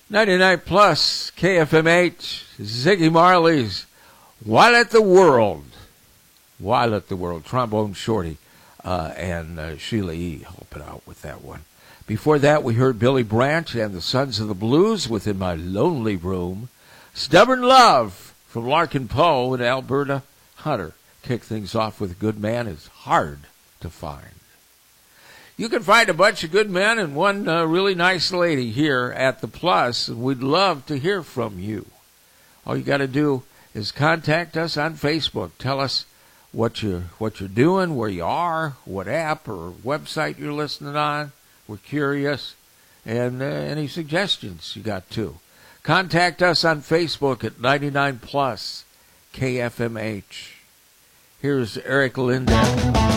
99 plus KFMH, Ziggy Marley's Why Let the World, Trombone Shorty, and Sheila E. helping out with that one. Before that, we heard Billy Branch and the Sons of the Blues with In My Lonely Room. Stubborn Love from Larkin Poe and Alberta Hunter. Kick things off with Good Man is Hard to Find. You can find a bunch of good men and one really nice lady here at the Plus, and we'd love to hear from you. All you got to do is contact us on Facebook. Tell us what you're doing, where you are, what app or website you're listening on. We're curious, and any suggestions you got too. Contact us on Facebook at 99 plus KFMH. Here's Eric Linden.